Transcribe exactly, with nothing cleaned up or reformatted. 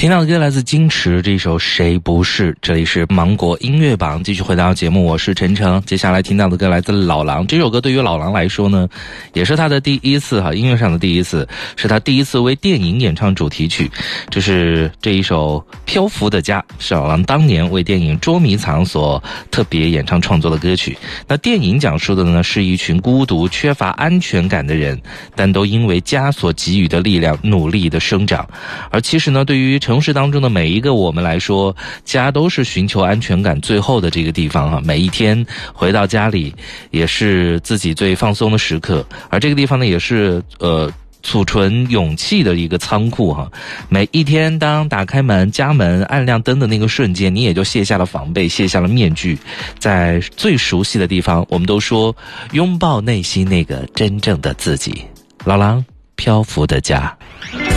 听到的歌来自金池，这一首谁不是，这里是芒果音乐榜，继续回到节目，我是陈诚。接下来听到的歌来自老狼，这首歌对于老狼来说呢，也是他的第一次哈，音乐上的第一次，是他第一次为电影演唱主题曲，这是这一首漂浮的家，是老狼当年为电影捉迷藏所特别演唱创作的歌曲。那电影讲述的呢，是一群孤独缺乏安全感的人，但都因为家所给予的力量努力的生长。而其实呢，对于城市当中的每一个我们来说，家都是寻求安全感最后的这个地方哈。每一天回到家里也是自己最放松的时刻，而这个地方呢，也是呃储存勇气的一个仓库哈。每一天当打开门家门按亮灯的那个瞬间，你也就卸下了防备，卸下了面具，在最熟悉的地方，我们都说拥抱内心那个真正的自己。老狼，漂浮的家。